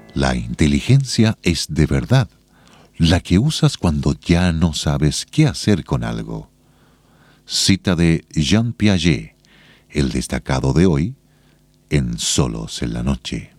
La inteligencia es de verdad, la que usas cuando ya no sabes qué hacer con algo. Cita de Jean Piaget, el destacado de hoy, en Solos en la Noche.